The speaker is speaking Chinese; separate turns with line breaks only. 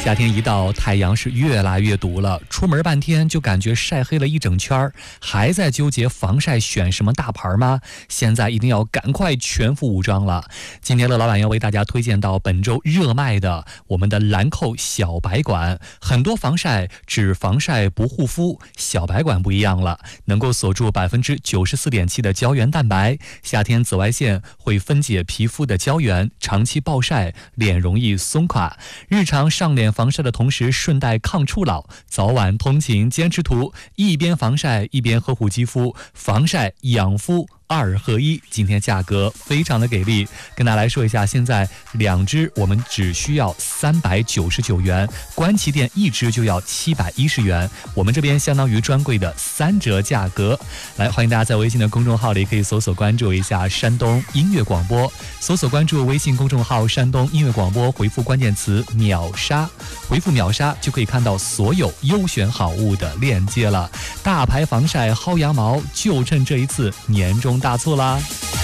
夏天一到，太阳是越来越毒了，出门半天就感觉晒黑了一整圈，还在纠结防晒选什么大牌吗？现在一定要赶快全副武装了。今天乐老板要为大家推荐到本周热卖的我们的兰蔻小白管，很多防晒只防晒不护肤，小白管不一样了，能够锁住94.7%的胶原蛋白，夏天紫外线会分解皮肤的胶原，长期暴晒脸容易松垮，日常上脸防晒的同时顺带抗初老，早晚通勤坚持涂，一边防晒一边呵护肌肤，防晒养肤2合1，今天价格非常的给力，跟大家来说一下，现在2支我们只需要399元，官旗店1支就要710元，我们这边相当于专柜的3折价格。来，欢迎大家在微信的公众号里可以搜索关注一下山东音乐广播，搜索关注微信公众号山东音乐广播，回复关键词秒杀，回复秒杀就可以看到所有优选好物的链接了。大牌防晒薅羊毛，就趁这一次年终大促啦！